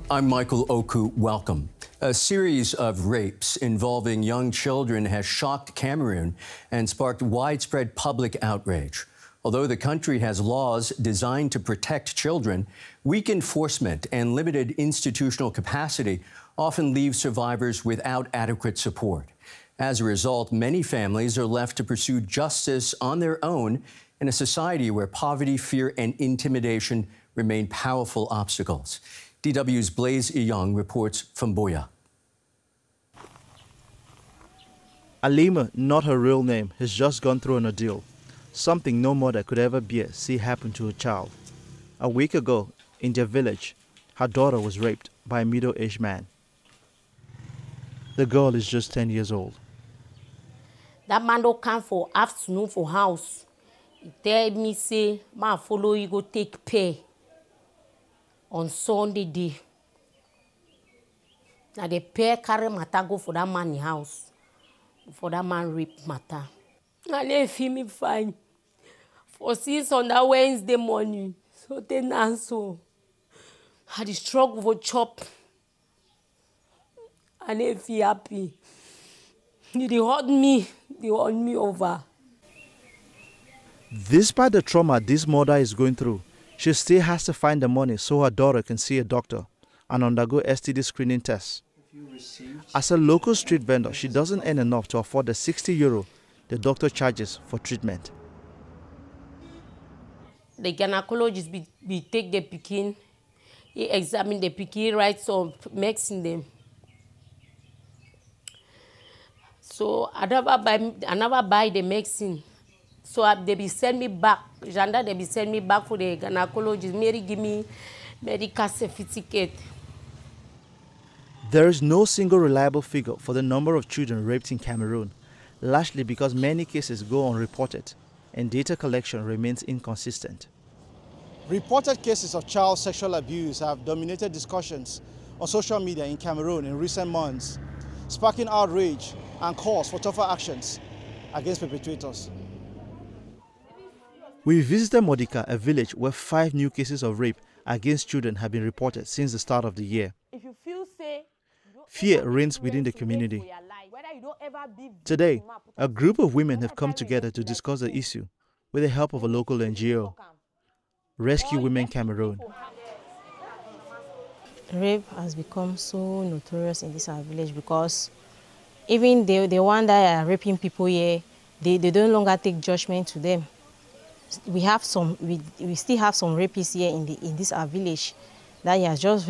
I'm Michael Oku. Welcome. A series of rapes involving young children has shocked Cameroon and sparked widespread public outrage. Although the country has laws designed to protect children, weak enforcement and limited institutional capacity often leave survivors without adequate support. As a result, many families are left to pursue justice on their own in a society where poverty, fear, and intimidation remain powerful obstacles. DW's Blaise Iyong reports from Buea. Alima, not her real name, has just gone through an ordeal. Something no mother could ever bear see happen to a child. A week ago, in their village, her daughter was raped by a middle-aged man. The girl is just 10 years old. That man don't come for afternoon for house. He tell me, say, ma follow you go take pay on Sunday day. Now the pay carry matter go for that man in house. For that man rape matter. And they feel me fine. For since on that Wednesday morning. So they now so. Had the struggle for chop. And they feel happy. They hurt me over. Despite the trauma this mother is going through, she still has to find the money so her daughter can see a doctor and undergo STD screening tests. As a local street vendor, she doesn't earn enough to afford the €60 the doctor charges for treatment. The gynecologist be take the pikin, he examine the pikin, write some medicine them. So I never buy the medicine. So they be send me back. Janda they be send me back for the gynecologist. Mary give me medical certificate. There is no single reliable figure for the number of children raped in Cameroon, largely because many cases go unreported and data collection remains inconsistent. Reported cases of child sexual abuse have dominated discussions on social media in Cameroon in recent months, sparking outrage and calls for tougher actions against perpetrators. We visited Modika, a village where 5 new cases of rape against children have been reported since the start of the year. Fear reigns within the community. Today, a group of women have come together to discuss the issue with the help of a local NGO, Rescue Women Cameroon. Rape has become so notorious in this our village because even the one that are raping people here, they no longer take judgment to them. We still have some rapists here in this our village that has just